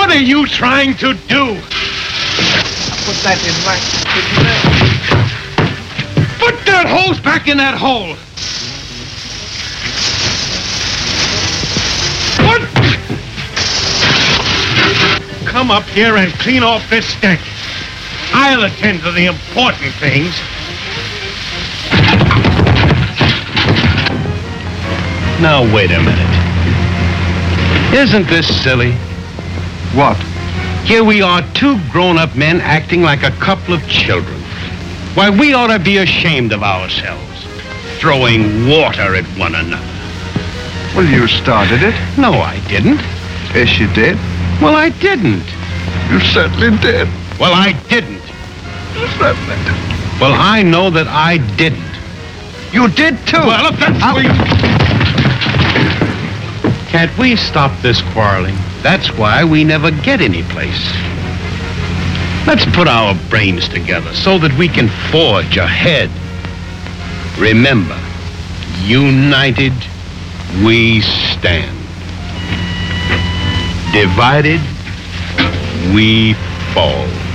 What are you trying to do? Put that in right. Put that hose back in that hole. What? Come up here and clean off this stank. I'll attend to the important things. Now, wait a minute. Isn't this silly? What? Here we are, two grown-up men acting like a couple of children. Why, we ought to be ashamed of ourselves, throwing water at one another. Well, you started it. No, I didn't. Yes, you did. Well, I didn't. You certainly did. Well, I didn't. You certainly did. Well, I know that I didn't. You did, too. Well, if that's the way... Can't we stop this quarreling? That's why we never get any place. Let's put our brains together so that we can forge ahead. Remember, united we stand. Divided we fall.